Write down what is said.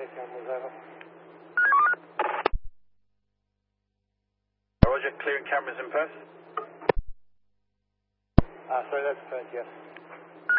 clear cameras, over. Roger, clearing cameras in Perth. Sorry, that's Perth, yes.